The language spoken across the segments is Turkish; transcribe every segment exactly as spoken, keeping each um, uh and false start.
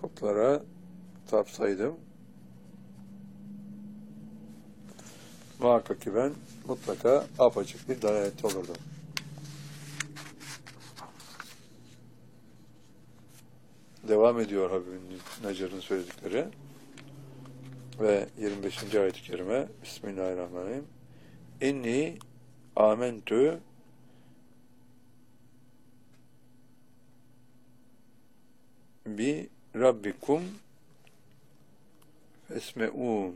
putlara tapsaydım, muhakkak ki ben mutlaka apaçık bir dalalette olurdum. Devam ediyor Habib Necer'in söyledikleri ve yirmi beşinci ayet-i kerime Bismillahirrahmanirrahim. İnni âmentü bi rabbikum fesme'ûn.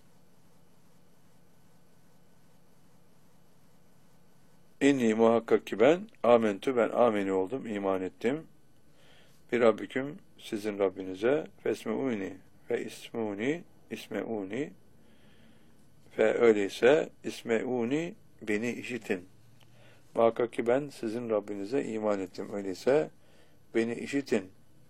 İnni muhakkak ki ben âmentü ben ameni oldum, iman ettim. Bir Rabbiküm sizin Rabbinize fesme'ûni ve ismûni isme'ûni ve öyleyse isme'ûni beni işitin. Muhakkak ki ben sizin Rabbinize iman ettim. Öyleyse beni işitin.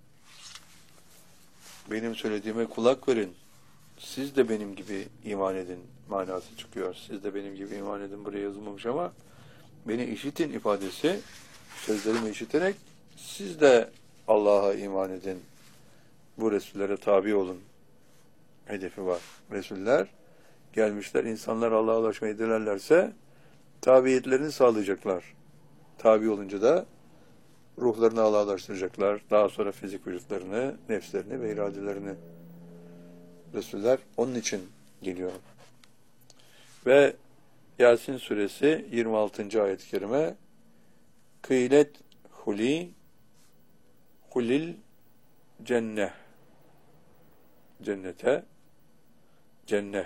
Benim söylediğime kulak verin. Siz de benim gibi iman edin manası çıkıyor. Siz de benim gibi iman edin buraya yazılmamış ama beni işitin ifadesi sözlerimi işiterek siz de Allah'a iman edin. Bu Resullere tabi olun. Hedefi var. Resuller gelmişler. İnsanlar Allah'a ulaşmayı dilerlerse tabiyetlerini sağlayacaklar. Tabi olunca da ruhlarını Allah'a ulaştıracaklar. Daha sonra fizik vücutlarını, nefslerini ve iradelerini. Resuller onun için geliyor. Ve Yasin suresi yirmi altıncı ayet-i kerime Kıylet huli hulil cenneh cennete cenneh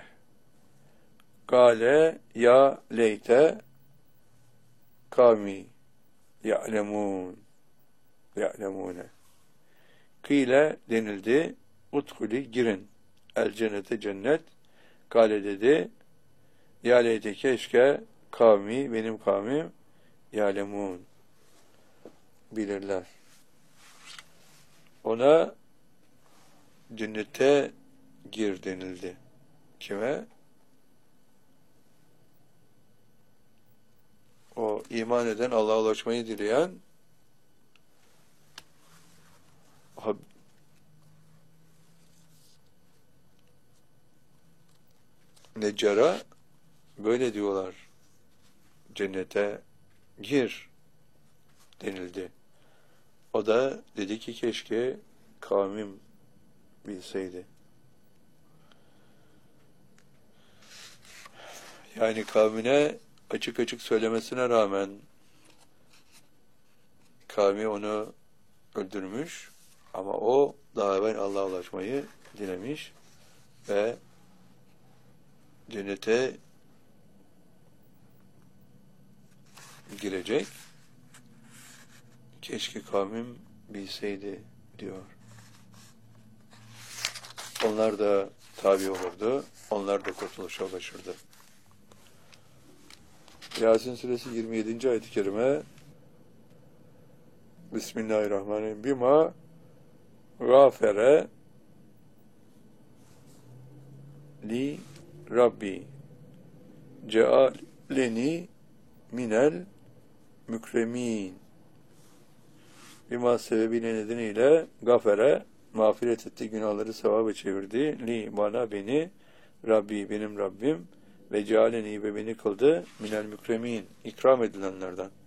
Kale ya leyte kavmi ya'lemûn ya'lemûne Kıyle denildi utkuli girin el cennete cennet Kale dedi ya leyte keşke kavmi benim kavmim ya'lemûn bilirler. Ona cennete gir denildi. Kime? O iman eden, Allah'a ulaşmayı dileyen Necara böyle diyorlar. Cennete gir denildi. O da dedi ki keşke kavmim bilseydi. Yani kavmine açık açık söylemesine rağmen kavmi onu öldürmüş ama o daha evvel Allah'a ulaşmayı dilemiş ve cennete girecek. Keşke kavmim bilseydi diyor. Onlar da tabi olurdu. Onlar da kurtuluşa ulaşırdı. Yasin suresi yirmi yedinci ayet-i kerime Bismillahirrahmanirrahim. Bima gafere li Rabbi cealeni minel mükremin. Bima sebebiyle nedeniyle gafere mağfiret etti, günahları sevaba çevirdi. Li bana beni Rabbi benim Rabbim ve cealeni ve beni kıldı minel mükremin ikram edilenlerden.